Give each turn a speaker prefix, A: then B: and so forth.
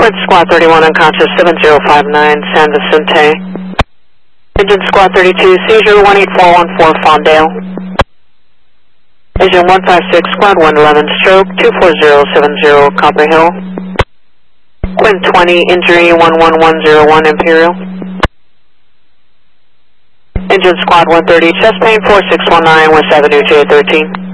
A: Quint Squad 31 unconscious 7059 San Vicente. Engine Squad 32 seizure 18414 Fondale. Engine 156 Squad 111 stroke 24070 Copper Hill. Quint 20 injury 11101 Imperial. Engine Squad 130 chest pain 4619 West Avenue J13.